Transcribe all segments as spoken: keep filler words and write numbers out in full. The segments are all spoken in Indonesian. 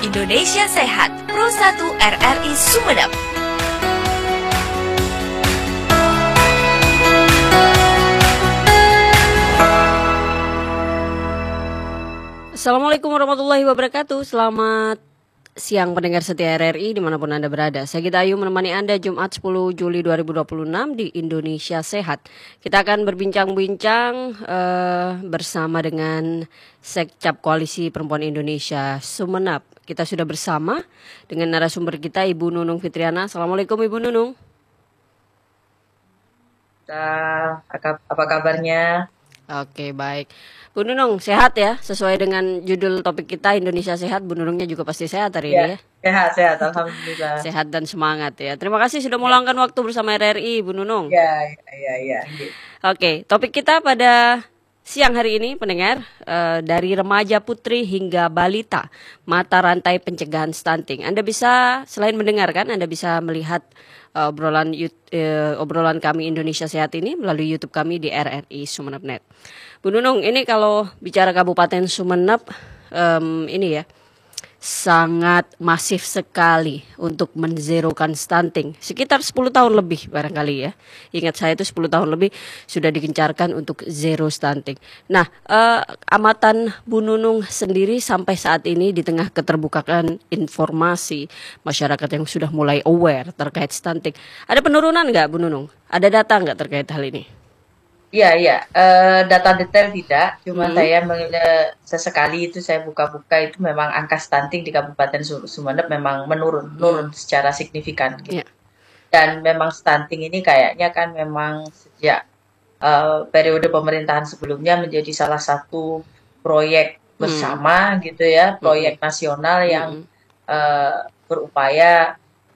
Indonesia Sehat Pro satu R R I Sumeneb. Assalamualaikum warahmatullahi wabarakatuh. Selamat siang pendengar setia R R I dimanapun Anda berada. Saya Gita Ayu menemani Anda Jumat sepuluh Juli dua ribu dua puluh enam di Indonesia Sehat. Kita akan berbincang-bincang uh, bersama dengan Sekcap Koalisi Perempuan Indonesia Sumeneb. Kita sudah bersama dengan narasumber kita Ibu Nunung Fitriana. Assalamualaikum Ibu Nunung. Apa kabarnya? Oke, baik. Bu Nunung, sehat ya? Sesuai dengan judul topik kita, Indonesia Sehat. Bu Nunungnya juga pasti sehat hari ya, ini ya? Sehat, sehat. Alhamdulillah. Sehat dan semangat ya. Terima kasih sudah meluangkan ya. waktu bersama R R I, Bu Nunung. Ya, ya, ya. ya. Oke, topik kita pada siang hari ini, pendengar, uh, dari remaja putri hingga balita, mata rantai pencegahan stunting. Anda bisa, selain mendengarkan, Anda bisa melihat uh, obrolan uh, obrolan kami Indonesia Sehat ini melalui YouTube kami di R R I Sumeneb dot net. Bu Nunung, ini kalau bicara Kabupaten Sumeneb, um, ini ya, sangat masif sekali untuk menzerokan stunting. Sekitar sepuluh tahun lebih barangkali ya. Ingat saya itu sepuluh tahun lebih sudah digencarkan untuk zero stunting. Nah, uh, amatan Bu Nunung sendiri sampai saat ini di tengah keterbukaan informasi masyarakat yang sudah mulai aware terkait stunting. Ada penurunan nggak Bu Nunung? Ada data nggak terkait hal ini? Iya, iya. Uh, data detail tidak. Cuma hmm. saya uh, sesekali itu saya buka-buka itu memang angka stunting di Kabupaten Sumeneb memang menurun, menurun hmm. secara signifikan. Gitu. Yeah. Dan memang stunting ini kayaknya kan memang sejak uh, periode pemerintahan sebelumnya menjadi salah satu proyek bersama hmm. gitu ya, proyek hmm. nasional yang hmm. uh, berupaya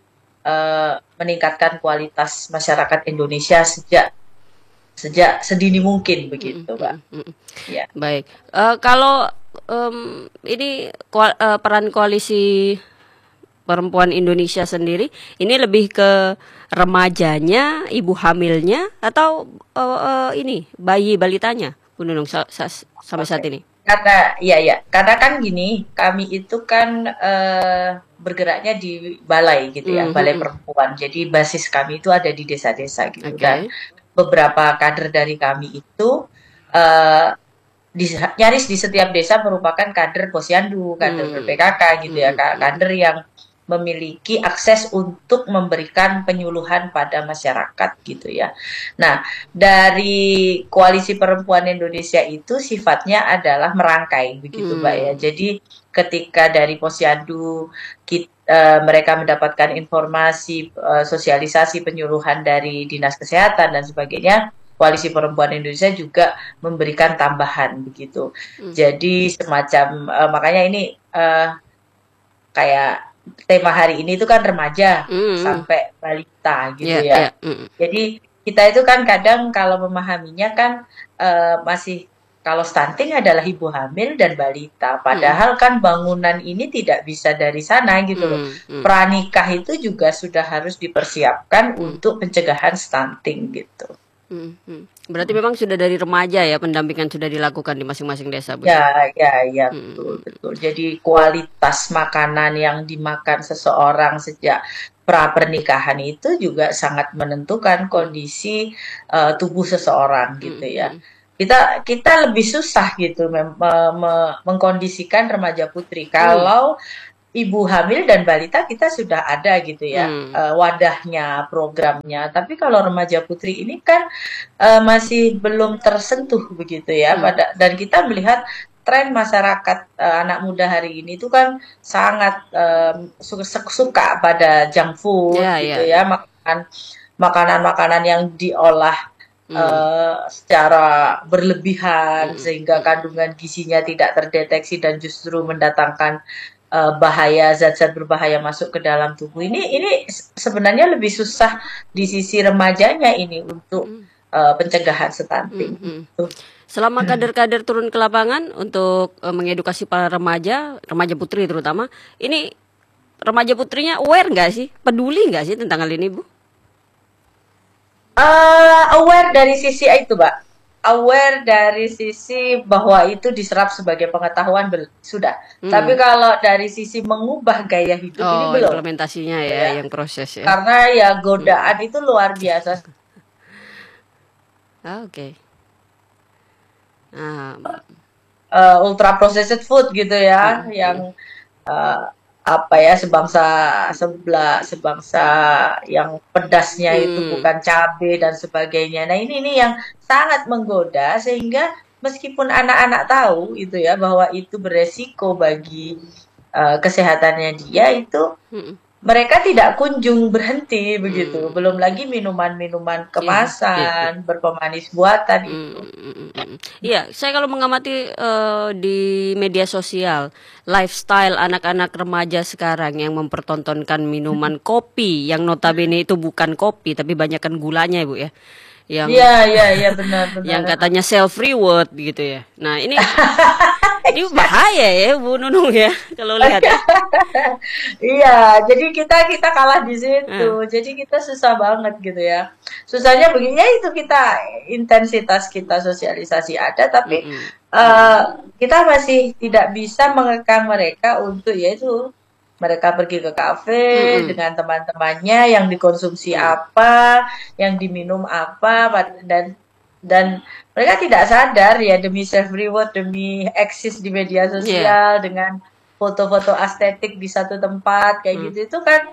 uh, meningkatkan kualitas masyarakat Indonesia sejak sejak sedini mungkin begitu, Mbak. Mm, mm, mm. Ya. Baik. Uh, kalau um, ini koal, uh, peran koalisi perempuan Indonesia sendiri, ini lebih ke remajanya, ibu hamilnya, atau uh, uh, ini bayi balitanya, Bu Nunung sa sa sampai okay. saat ini? Karena, iya ya, karena kan gini, kami itu kan uh, bergeraknya di balai gitu ya, mm -hmm. balai perempuan. Jadi basis kami itu ada di desa-desa gitu okay. kan. Beberapa kader dari kami itu uh, di, nyaris di setiap desa merupakan kader posyandu, kader hmm. P K K gitu ya, hmm. kader yang memiliki akses untuk memberikan penyuluhan pada masyarakat gitu ya. Nah, dari Koalisi Perempuan Indonesia itu sifatnya adalah merangkai begitu, hmm. Mbak ya. Jadi ketika dari posyandu kita Uh, mereka mendapatkan informasi, uh, sosialisasi, penyuluhan dari Dinas Kesehatan dan sebagainya, Koalisi Perempuan Indonesia juga memberikan tambahan begitu. Mm. Jadi semacam uh, makanya ini uh, kayak tema hari ini itu kan remaja mm. sampai balita gitu yeah, ya. Yeah. Mm. Jadi kita itu kan kadang kalau memahaminya kan uh, masih kalau stunting adalah ibu hamil dan balita, padahal hmm. kan bangunan ini tidak bisa dari sana gitu loh. Hmm. Hmm. Pranikah itu juga sudah harus dipersiapkan hmm. untuk pencegahan stunting gitu. Hmm. Hmm. Berarti hmm. memang sudah dari remaja ya pendampingan sudah dilakukan di masing-masing desa, Bu? Ya, ya, ya, hmm. betul, betul. Jadi kualitas makanan yang dimakan seseorang sejak pra pernikahan itu juga sangat menentukan kondisi uh, tubuh seseorang gitu hmm. ya. Kita kita lebih susah gitu mem, me, me, mengkondisikan remaja putri. Kalau hmm. ibu hamil dan balita kita sudah ada gitu ya hmm. uh, wadahnya, programnya. Tapi kalau remaja putri ini kan uh, masih belum tersentuh begitu ya. Hmm. Pada dan kita melihat tren masyarakat uh, anak muda hari ini itu kan sangat uh, suka, suka pada junk food yeah, gitu yeah. ya, makan makanan-makanan yang diolah Hmm. Uh, secara berlebihan hmm. sehingga kandungan gizinya tidak terdeteksi dan justru mendatangkan uh, bahaya zat-zat berbahaya masuk ke dalam tubuh. Ini ini sebenarnya lebih susah di sisi remajanya ini untuk hmm. uh, pencegahan stunting. Hmm. Hmm. Selama kader-kader turun ke lapangan untuk uh, mengedukasi para remaja, remaja putri terutama, ini remaja putrinya aware nggak sih, peduli nggak sih tentang hal ini, Bu? Uh, aware dari sisi itu, Mbak. aware dari sisi bahwa itu diserap sebagai pengetahuan sudah. Hmm. Tapi kalau dari sisi mengubah gaya hidup oh, ini belum. Implementasinya ya, ya, yang proses ya. Karena ya godaan hmm. itu luar biasa. Ah, Oke. Okay. Nah, uh, ultra processed food gitu ya, hmm. yang uh, apa ya sebangsa sebelah sebangsa yang pedasnya hmm. itu bukan cabai dan sebagainya. Nah ini ini yang sangat menggoda sehingga meskipun anak-anak tahu itu ya bahwa itu beresiko bagi uh, kesehatannya dia itu hmm. mereka tidak kunjung berhenti begitu. Hmm. Belum lagi minuman-minuman kemasan yeah, yeah, yeah. berpemanis buatan hmm. itu. Iya, saya kalau mengamati uh, di media sosial lifestyle anak-anak remaja sekarang yang mempertontonkan minuman kopi yang notabene itu bukan kopi tapi banyakkan gulanya Ibu ya. Yang Iya, iya, iya benar benar. Yang katanya self reward gitu ya. Nah, ini ini bahaya ya Bu Nunung ya kalau lihat ya. Iya, jadi kita kita kalah di situ. Hmm. Jadi kita susah banget gitu ya. Susahnya begini ya itu kita intensitas kita sosialisasi ada tapi mm -hmm. uh, kita masih tidak bisa mengekang mereka untuk yaitu mereka pergi ke kafe mm-hmm. dengan teman-temannya yang dikonsumsi mm. apa, yang diminum apa, dan dan mereka tidak sadar ya demi self reward, demi eksis di media sosial yeah. dengan foto-foto estetik di satu tempat kayak mm. gitu itu kan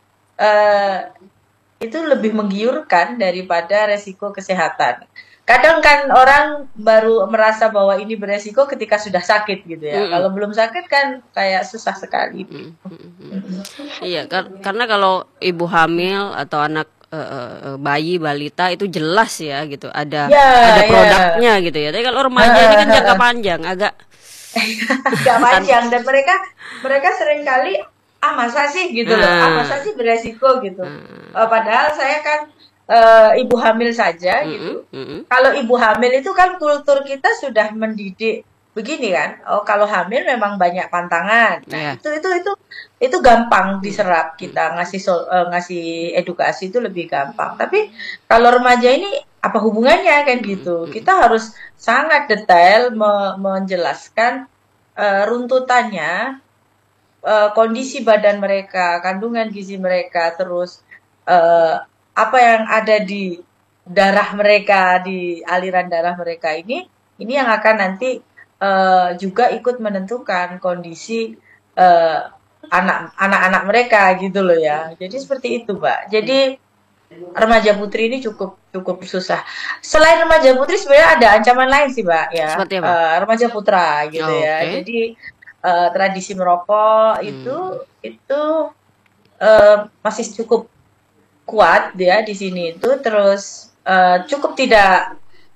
uh, itu lebih menggiurkan daripada resiko kesehatan. Kadang kan orang baru merasa bahwa ini beresiko ketika sudah sakit gitu ya. Mm-hmm. Kalau belum sakit kan kayak susah sekali. Mm-hmm. Iya, kar karena kalau ibu hamil atau anak uh, bayi balita itu jelas ya gitu. Ada ya, ada produknya ya. Gitu ya. Tapi kalau remaja ini kan jangka panjang, agak agak panjang dan mereka mereka sering kali ah masa sih gitu loh. Ah masa sih beresiko gitu. Uh, padahal saya kan Uh, ibu hamil saja mm-hmm, gitu. Mm-hmm. Kalau ibu hamil itu kan kultur kita sudah mendidik begini kan. Oh kalau hamil memang banyak pantangan. Nah, yeah. itu itu itu itu gampang diserap kita ngasih so, uh, ngasih edukasi itu lebih gampang. Tapi kalau remaja ini apa hubungannya kan gitu. Mm-hmm. Kita harus sangat detail me menjelaskan uh, runtutannya, uh, kondisi badan mereka, kandungan gizi mereka, terus uh, apa yang ada di darah mereka, di aliran darah mereka ini, ini yang akan nanti uh, juga ikut menentukan kondisi uh, anak anak-anak mereka gitu loh ya. Jadi seperti itu, Mbak. Jadi remaja putri ini cukup cukup susah. Selain remaja putri sebenarnya ada ancaman lain sih, Mbak ya. Seperti apa? Uh, remaja putra gitu oh, ya. Okay. Jadi uh, tradisi merokok hmm. itu itu uh, masih cukup kuat dia di sini itu terus uh, cukup tidak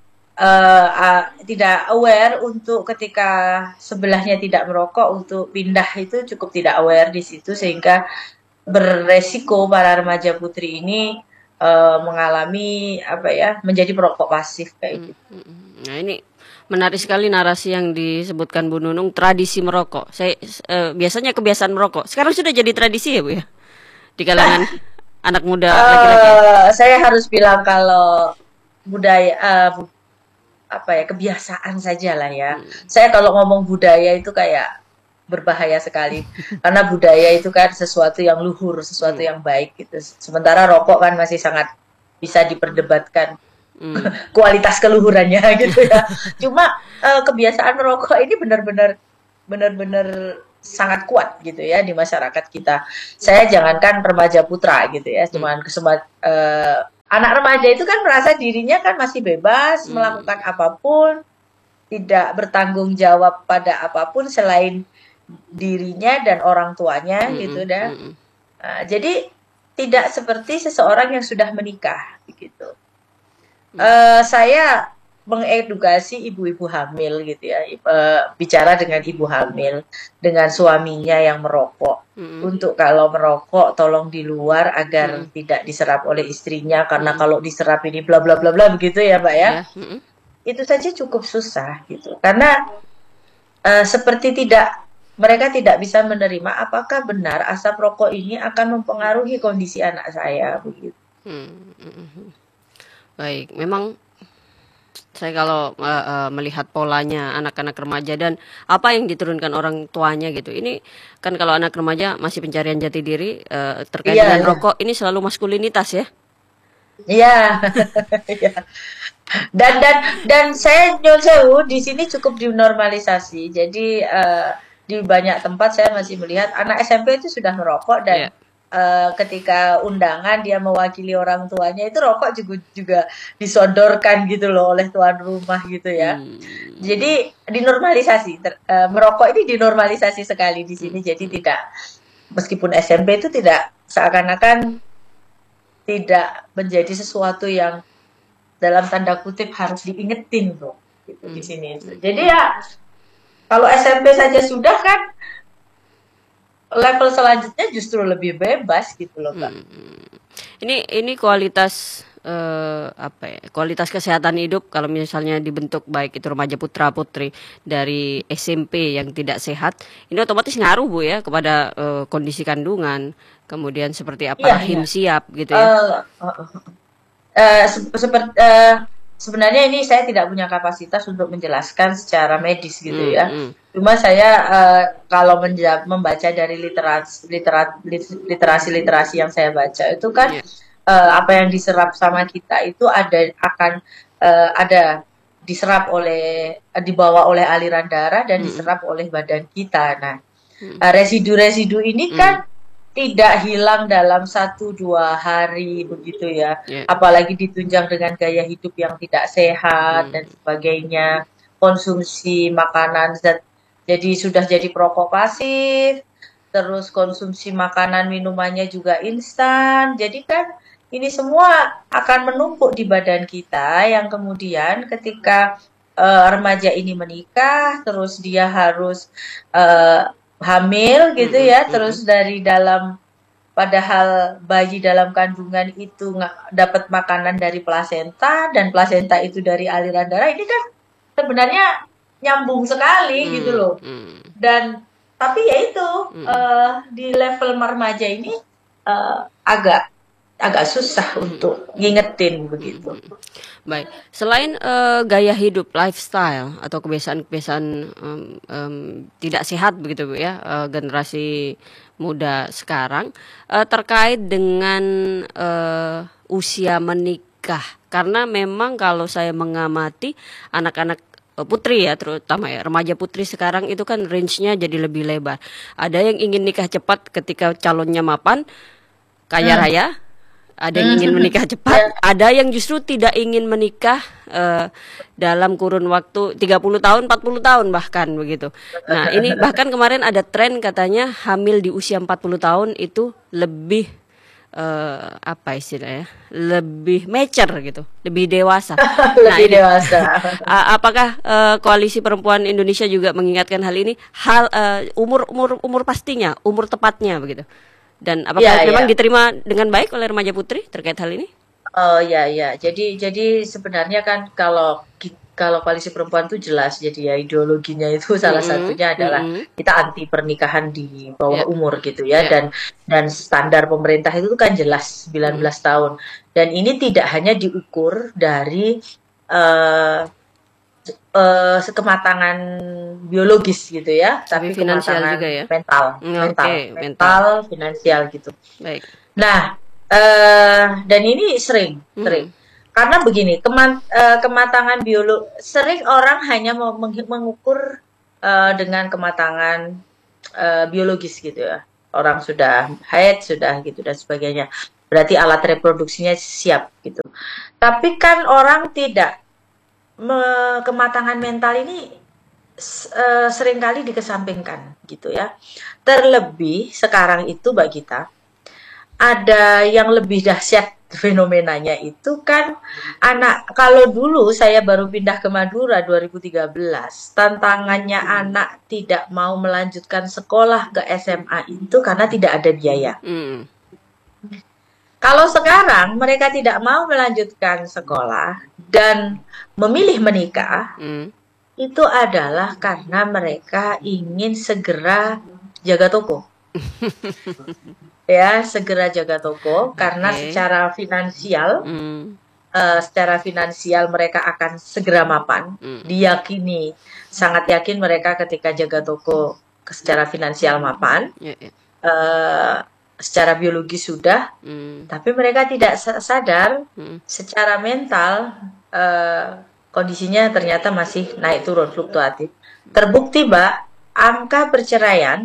uh, uh, tidak aware untuk ketika sebelahnya tidak merokok untuk pindah itu cukup tidak aware di situ sehingga beresiko para remaja putri ini uh, mengalami apa ya menjadi perokok pasif kayak gitu. Nah ini menarik sekali narasi yang disebutkan Bu Nunung tradisi merokok. Saya uh, biasanya kebiasaan merokok sekarang sudah jadi tradisi ya Bu ya di kalangan anak muda laki-laki. Uh, saya harus bilang kalau budaya uh, apa ya kebiasaan saja lah ya. Hmm. Saya kalau ngomong budaya itu kayak berbahaya sekali karena budaya itu kan sesuatu yang luhur, sesuatu hmm. yang baik gitu. Sementara rokok kan masih sangat bisa diperdebatkan hmm. kualitas keluhurannya gitu ya. Cuma uh, kebiasaan merokok ini benar-benar benar-benar sangat kuat gitu ya di masyarakat kita. Saya jangankan remaja putra gitu ya, cuman kesempat uh, anak remaja itu kan merasa dirinya kan masih bebas hmm. melakukan apapun, tidak bertanggung jawab pada apapun selain dirinya dan orang tuanya hmm. gitu dah. Hmm. Uh, jadi tidak seperti seseorang yang sudah menikah gitu. Hmm. Uh, saya mengedukasi ibu-ibu hamil gitu ya, uh, bicara dengan ibu hamil dengan suaminya yang merokok mm-hmm. untuk kalau merokok tolong di luar agar mm-hmm. tidak diserap oleh istrinya karena mm-hmm. kalau diserap ini bla bla bla bla begitu ya Mbak ya, yeah. mm-hmm. itu saja cukup susah gitu karena uh, seperti tidak mereka tidak bisa menerima apakah benar asap rokok ini akan mempengaruhi kondisi anak saya begitu. Mm-hmm. Baik, memang Saya kalau uh, uh, melihat polanya anak-anak remaja dan apa yang diturunkan orang tuanya gitu. Ini kan kalau anak remaja masih pencarian jati diri uh, terkait Iya, dengan iya. rokok ini selalu maskulinitas ya. Iya. Iya. Dan dan dan saya nyun sewu di sini cukup dinormalisasi. Jadi eh, di banyak tempat saya masih melihat anak S M P itu sudah merokok dan Iya. eh, ketika undangan dia mewakili orang tuanya itu rokok juga juga disodorkan gitu loh oleh tuan rumah gitu ya. Hmm. Jadi dinormalisasi ter- eh, merokok ini dinormalisasi sekali di sini. Jadi tidak meskipun S M P itu tidak seakan-akan tidak menjadi sesuatu yang dalam tanda kutip harus diingetin bro gitu di sini. Jadi ya kalau S M P saja sudah kan level selanjutnya justru lebih bebas gitu loh Kak. Ini ini kualitas eh, apa ya? Kualitas kesehatan hidup kalau misalnya dibentuk baik itu remaja putra putri dari S M P yang tidak sehat, ini otomatis ngaruh Bu ya kepada eh, kondisi kandungan, kemudian seperti apa Iya, rahim iya. siap gitu ya. Eh, eh, eh, eh, sep- sepert- eh, sebenarnya ini saya tidak punya kapasitas untuk menjelaskan secara medis gitu Hmm, ya. hmm. Cuma saya eh, kalau menja- membaca dari literasi literat, lit- literasi-literasi yang saya baca itu kan Iya. eh, apa yang diserap sama kita itu ada akan eh, ada diserap oleh dibawa oleh aliran darah dan Hmm. diserap oleh badan kita. Nah, Hmm. eh, residu-residu ini Hmm. kan tidak hilang dalam satu dua hari begitu ya. Iya. Apalagi ditunjang dengan gaya hidup yang tidak sehat Hmm. dan sebagainya, konsumsi makanan zat- jadi sudah jadi perokok pasif, terus konsumsi makanan minumannya juga instan. Jadi kan ini semua akan menumpuk di badan kita yang kemudian ketika eh, remaja ini menikah, terus dia harus eh, hamil gitu Mm-mm, ya, mm-mm. terus dari dalam padahal bayi dalam kandungan itu nggak dapat makanan dari plasenta dan plasenta itu dari aliran darah, ini kan sebenarnya nyambung sekali gitu loh. Hmm. Dan tapi ya itu Mm. eh, di level remaja ini eh, agak agak susah untuk ngingetin begitu. Baik, selain eh, gaya hidup, lifestyle atau kebiasaan-kebiasaan em, em, tidak sehat begitu Bu ya, eh, generasi muda sekarang eh, terkait dengan eh, usia menikah, karena memang kalau saya mengamati anak-anak eh, putri ya, terutama ya remaja putri sekarang itu kan range-nya jadi lebih lebar. Ada yang ingin nikah cepat ketika calonnya mapan, kaya Hmm. raya. Ada yang ingin menikah cepat, ada yang justru tidak ingin menikah eh, dalam kurun waktu tiga puluh tahun, empat puluh tahun bahkan begitu. Nah, ini bahkan kemarin ada tren katanya hamil di usia empat puluh tahun itu lebih eh, apa istilahnya? Lebih mature gitu, lebih dewasa. Nah, Lebih ini dewasa. a- apakah eh, Koalisi Perempuan Indonesia juga mengingatkan hal ini? Hal eh, umur umur umur pastinya, umur tepatnya begitu. Dan apakah Ya, memang ya. diterima dengan baik oleh remaja putri terkait hal ini? Oh ya ya, jadi jadi sebenarnya kan kalau ki- kalau koalisi perempuan itu jelas, jadi ya ideologinya itu salah Mm-mm, satunya adalah mm-mm. kita anti pernikahan di bawah Ya. umur gitu ya, Ya. dan dan standar pemerintah itu kan jelas sembilan belas tahun, dan ini tidak hanya diukur dari eh eh, kematangan biologis gitu ya, Tapi tapi finansial kematangan juga ya? mental, Mm, mental, oke, mental, mental. finansial gitu. Baik. Nah, eh, dan ini sering, Mhm. sering. Karena begini, kema- eh, kematangan biolog sering orang hanya mau meng- mengukur eh, dengan kematangan eh, biologis gitu ya. Orang sudah haid, sudah gitu dan sebagainya. Berarti alat reproduksinya siap gitu. Tapi kan orang tidak me- kematangan mental ini s- eh, seringkali dikesampingkan gitu ya. Terlebih sekarang itu Mbak Gita, ada yang lebih dahsyat fenomenanya itu kan anak, kalau dulu saya baru pindah ke Madura dua ribu tiga belas, tantangannya anak tidak mau melanjutkan sekolah ke S M A itu karena tidak ada biaya. Mm. Kalau sekarang mereka tidak mau melanjutkan sekolah dan memilih menikah, Mm. itu adalah karena mereka ingin segera jaga toko. Ya, segera jaga toko karena Oke. secara finansial Mm. uh, secara finansial mereka akan segera mapan. Hmm. Diyakini, sangat yakin mereka ketika jaga toko secara finansial mapan. Yeah, yeah. Uh, secara biologis sudah, Hmm. tapi mereka tidak sadar Hmm. secara mental uh, kondisinya ternyata masih naik turun fluktuatif. Terbukti, Mbak, angka perceraian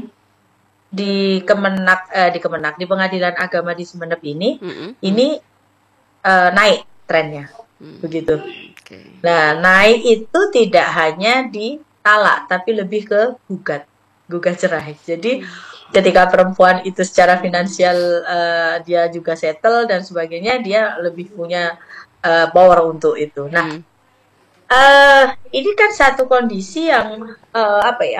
di Kemenak eh, di Kemenak di Pengadilan Agama di Sumeneb ini Mm-mm. ini uh, naik trennya, Hmm. begitu. Okay. Nah, naik itu tidak hanya di talak, tapi lebih ke gugat, gugat cerai. Jadi ketika perempuan itu secara finansial uh, dia juga settle dan sebagainya, dia lebih punya uh, power untuk itu. Nah, Hmm. uh, ini kan satu kondisi yang uh, apa ya?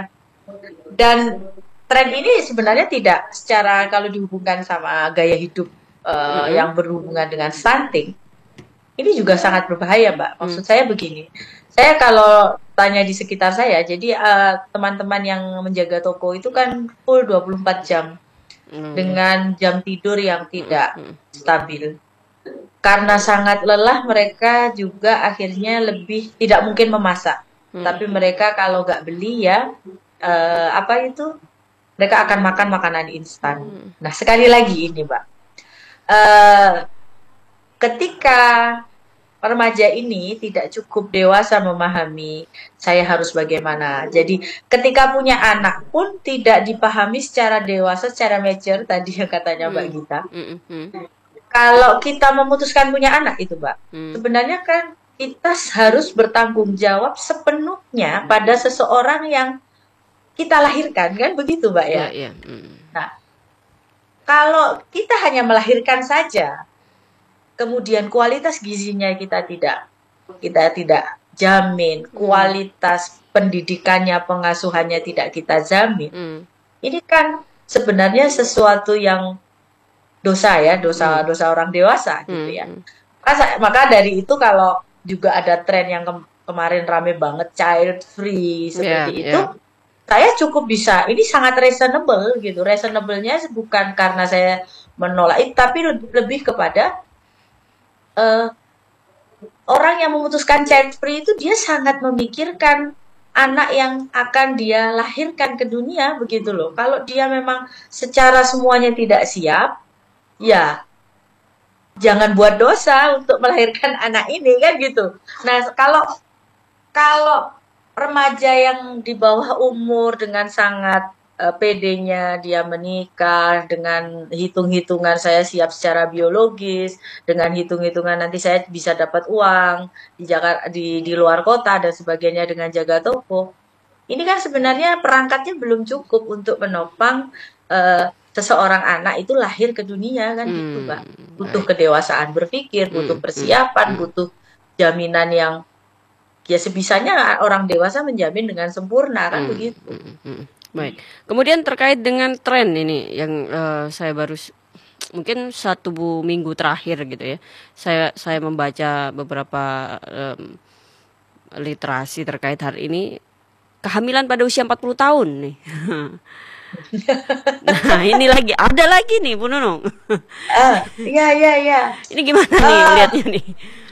Dan tren ini sebenarnya tidak secara kalau dihubungkan sama gaya hidup uh, Mm-mm. yang berhubungan dengan stunting, ini juga sangat berbahaya, Mbak. Maksud Hmm. saya begini, saya kalau tanya di sekitar saya, jadi uh, teman-teman yang menjaga toko itu kan full dua puluh empat jam Hmm. dengan jam tidur yang tidak Hmm. stabil. Karena sangat lelah, mereka juga akhirnya lebih tidak mungkin memasak. Hmm. Tapi mereka kalau nggak beli ya uh, apa itu, mereka akan makan makanan instan. Hmm. Nah, sekali lagi ini, Mbak, uh, ketika remaja ini tidak cukup dewasa memahami saya harus bagaimana. Jadi ketika punya anak pun tidak dipahami secara dewasa, secara mature tadi yang katanya Mbak Hmm. Gita. Hmm. Hmm. Kalau kita memutuskan punya anak itu, Mbak, Hmm. sebenarnya kan kita harus bertanggung jawab sepenuhnya pada seseorang yang kita lahirkan, kan begitu, Mbak ya? Yeah, yeah. Hmm. Nah, kalau kita hanya melahirkan saja, kemudian kualitas gizinya kita tidak kita tidak jamin, kualitas pendidikannya, pengasuhannya tidak kita jamin. Hmm. Ini kan sebenarnya sesuatu yang dosa ya, dosa Hmm. dosa orang dewasa gitu ya. Hmm. Maka, maka dari itu kalau juga ada tren yang ke kemarin rame banget child free seperti Yeah, itu, yeah. saya cukup bisa, ini sangat reasonable gitu. Reasonable-nya bukan karena saya menolak itu, tapi lebih kepada uh, orang yang memutuskan child free itu dia sangat memikirkan anak yang akan dia lahirkan ke dunia, begitu loh. Kalau dia memang secara semuanya tidak siap, ya jangan buat dosa untuk melahirkan anak ini, kan gitu. Nah, kalau kalau remaja yang di bawah umur dengan sangat uh, pedenya dia menikah dengan hitung-hitungan saya siap secara biologis, dengan hitung-hitungan nanti saya bisa dapat uang di Jakarta, di di luar kota dan sebagainya dengan jaga toko. Ini kan sebenarnya perangkatnya belum cukup untuk menopang uh, seseorang anak itu lahir ke dunia, kan gitu, Mbak. Butuh Baik. kedewasaan berpikir, butuh Hmm. persiapan, Hmm. butuh jaminan yang ya sebisanya orang dewasa menjamin dengan sempurna, kan Hmm. begitu. Hmm. Hmm. Baik. Kemudian terkait dengan tren ini yang eh, saya baru s- mungkin satu bu- minggu terakhir gitu ya, saya saya membaca beberapa em, literasi terkait hal ini, kehamilan pada usia empat puluh tahun nih. Nah, ini lagi ada lagi nih Bu Nunung. Ah, iya iya iya. Ini gimana nih Ah. melihatnya nih?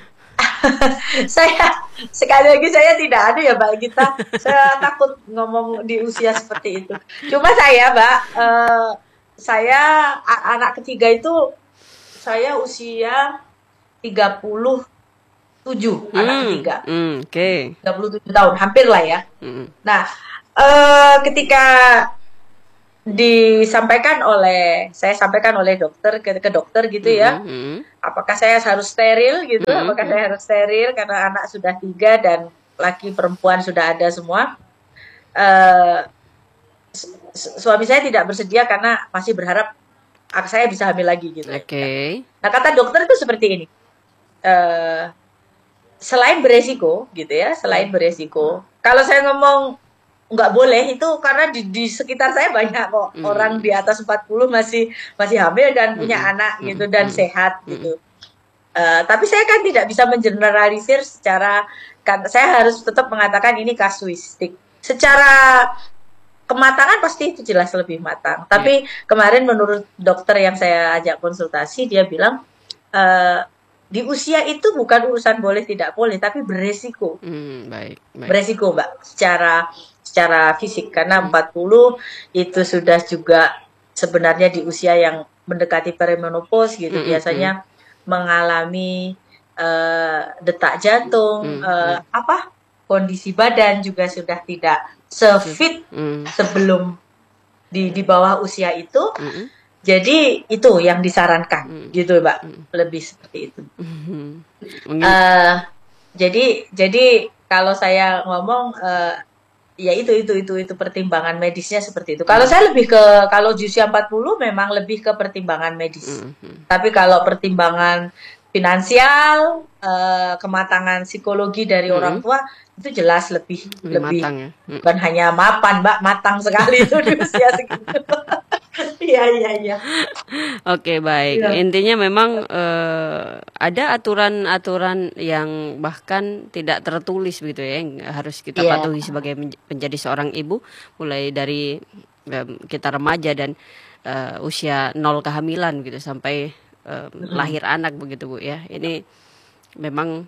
Saya sekali lagi saya tidak ada ya, Mbak Gita. Saya takut ngomong di usia seperti itu. Cuma saya, Mbak, eh, saya a- anak ketiga itu saya usia tiga puluh tujuh, anak Hmm. ketiga. Hmm. Oke. tiga puluh tujuh tahun, hampir lah ya. Hmm. Nah, eh, ketika disampaikan oleh saya sampaikan oleh dokter ke, ke dokter gitu ya, Hmm. Hmm. apakah saya harus steril gitu, Hmm. apakah saya harus steril karena anak sudah tiga dan laki perempuan sudah ada semua. Eh, su- su- suami saya tidak bersedia karena masih berharap ah, saya bisa hamil lagi gitu. Oke. Nah, kata dokter itu seperti ini. Eh, selain beresiko gitu ya, selain beresiko. Kalau saya ngomong nggak boleh itu karena di, di sekitar saya banyak kok Mm. orang di atas empat puluh masih masih hamil dan punya Mm-mm. anak gitu Mm-mm. dan Mm-mm. sehat Mm-mm. gitu. Eh, tapi saya kan tidak bisa mengeneralisir secara, kan saya harus tetap mengatakan ini kasuistik. Secara kematangan pasti itu jelas lebih matang. Tapi kemarin menurut dokter yang saya ajak konsultasi dia bilang eh, di usia itu bukan urusan boleh tidak boleh, tapi beresiko. Hmm, baik, baik. Beresiko, Mbak, secara secara fisik, karena hmm. empat puluh itu sudah juga sebenarnya di usia yang mendekati perimenopause gitu, hmm, biasanya hmm. mengalami uh, detak jantung, hmm, uh, hmm. apa kondisi badan juga sudah tidak sefit hmm. sebelum di di bawah usia itu. Hmm. Jadi itu yang disarankan, hmm. gitu, Mbak, hmm. lebih seperti itu. Hmm. Uh, jadi jadi kalau saya ngomong, uh, ya itu itu itu itu pertimbangan medisnya seperti itu. Kalau hmm. saya lebih ke, kalau di usia empat puluh memang lebih ke pertimbangan medis. Hmm. Tapi kalau pertimbangan finansial, uh, kematangan psikologi dari hmm. orang tua itu jelas lebih lebih, lebih matang, ya? hmm. bukan hanya mapan, Mbak, matang sekali itu di usia segitu. Iya, iya, iya. Oke, baik. Ya. Intinya memang uh, ada aturan-aturan yang bahkan tidak tertulis begitu ya, yang harus kita ya. patuhi sebagai menjadi seorang ibu, mulai dari um, kita remaja dan uh, usia nol kehamilan gitu sampai uh, hmm. lahir anak begitu, Bu ya. Ini memang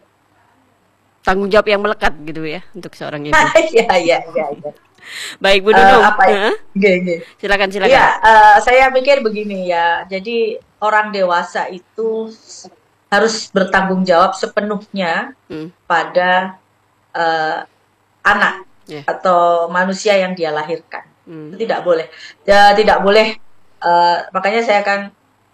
tanggung jawab yang melekat gitu ya untuk seorang ibu. Iya, iya, iya, iya. Baik, Bu Nunung. Uh, apa ya? uh, Gini, gini. Silakan, silakan. Ya, uh, saya pikir begini ya. Jadi orang dewasa itu harus bertanggung jawab sepenuhnya hmm. pada uh, anak yeah. atau manusia yang dia lahirkan. Hmm. Itu tidak boleh. Ya, tidak boleh. Uh, makanya saya kan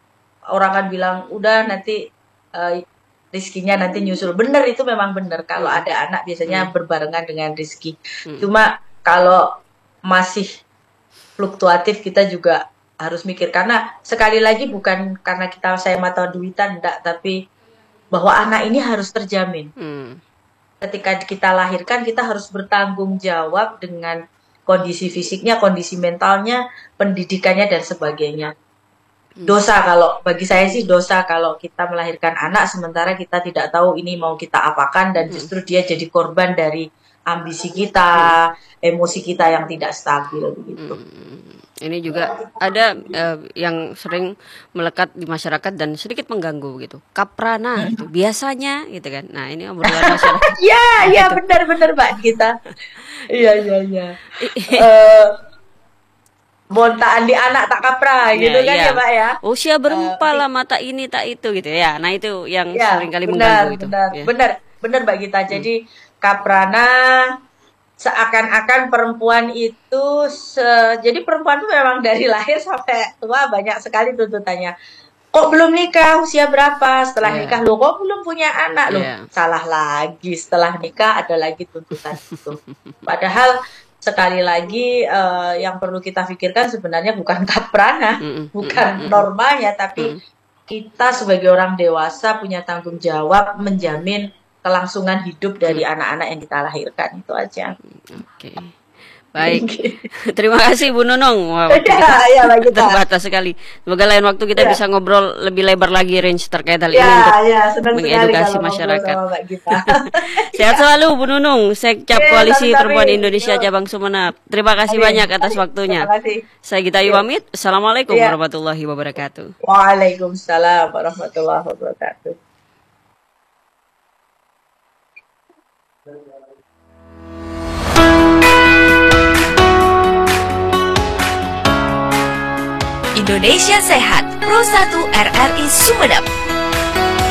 orang kan bilang udah nanti uh, rizkinya nanti nyusul. Benar, itu memang benar. Kalau hmm. ada anak biasanya hmm. berbarengan dengan rizki. Hmm. Cuma kalau masih fluktuatif kita juga harus mikir, karena sekali lagi bukan karena kita saya mata duitan enggak, tapi bahwa anak ini harus terjamin. Hmm. Ketika kita lahirkan kita harus bertanggung jawab dengan kondisi fisiknya, kondisi mentalnya, pendidikannya dan sebagainya. Hmm. Dosa kalau bagi saya sih dosa kalau kita melahirkan anak sementara kita tidak tahu ini mau kita apakan dan hmm. justru dia jadi korban dari ambisi kita, hmm. emosi kita yang tidak stabil begitu. Hmm. Ini juga ada uh, yang sering melekat di masyarakat dan sedikit mengganggu gitu. Kaprana gitu. Biasanya gitu kan. Nah, ini obrolan masyarakat. Iya, iya gitu. benar-benar Mbak kita. Iya, iya, iya. Eh bontaan di anak tak kapra gitu ya, kan ya, ya Mbak ya. Usia berempa uh, lah mata ini tak itu gitu ya. Nah, itu yang ya, sering kali benar, mengganggu itu. Benar, ya. benar, benar Mbak Gita. Jadi hmm. kaprana seakan-akan perempuan itu se, jadi perempuan itu memang dari lahir sampai tua banyak sekali tuntutannya. Kok belum nikah, usia berapa, setelah yeah. nikah lo kok belum punya anak lo, yeah. salah lagi, setelah nikah ada lagi tuntutan itu. Padahal sekali lagi uh, yang perlu kita pikirkan sebenarnya bukan kaprana, mm-mm, bukan mm-mm, normalnya, tapi mm. kita sebagai orang dewasa punya tanggung jawab menjamin kelangsungan hidup dari anak-anak yang kita lahirkan, itu aja. Oke, baik. Terima kasih Bu Nunung. Wow, ya, ya, terbatas sekali. Semoga lain waktu kita ya. bisa ngobrol lebih lebar lagi range terkait hal ya, ini untuk ya, mengedukasi masyarakat. Sehat selalu Bu Nunung, Sekcap ya, Koalisi Perempuan Indonesia Cabang Sumeneb. Terima kasih Amin. banyak atas waktunya. Saya Gita Ayu pamit. Assalamualaikum ya. warahmatullahi wabarakatuh. Waalaikumsalam warahmatullahi wabarakatuh. Indonesia Sehat, Pro satu R R I Sumeneb.